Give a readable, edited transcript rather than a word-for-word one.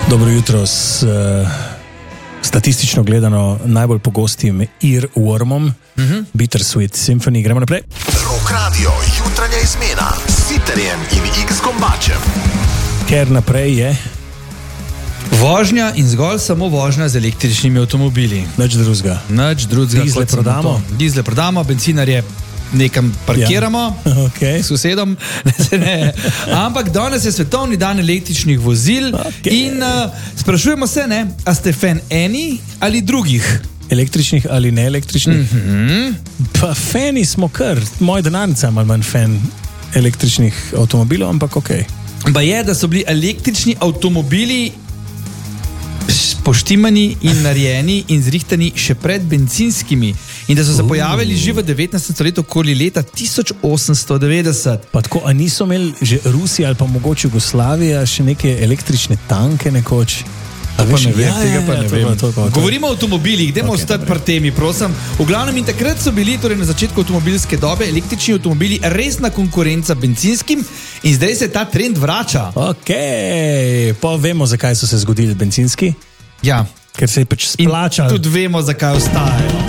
Dobro jutro s statistično gledano najbolj pogostim earwormom, Bittersweet Symphony. Gremo naprej. Rock Radio, jutranja izmena s Sitterjem in X-Gombačem. Ker naprej je vožnja in zgolj samo vožnja z električnimi avtomobili. nič drugega. Dizle prodamo. Dizle prodamo, bencinarje nekam parkiramo, Okay. s sosedom. Ne. Ampak danes je svetovni dan električnih vozil in sprašujemo se, ne, a ste fan eni ali drugih? Električnih ali neelektričnih? Pa fani smo kar. Moj denarnica ima manj fan električnih avtomobilov, ampak okej. Pa je, da so bili električni avtomobili poštimani in narejeni in zrihtani še pred bencinskimi in da so se pojavili že v 19. stoletju okoli leta 1890. Pa tako, a niso imeli že Rusija ali pa mogoče Jugoslavija še neke električne tanke nekoč? Tega pa ne vem. Govorimo o avtomobilih, idemo ostati pri temi, prosim. V glavnem in takrat so bili, torej na začetku avtomobilske dobe, električni avtomobili resna konkurenca benzinskim in zdaj se ta trend vrača. Ok, pa vemo, zakaj so se zgodili bencinski. Ja. Ker se je pač splačalo. In tudi vemo, zakaj ostajajo.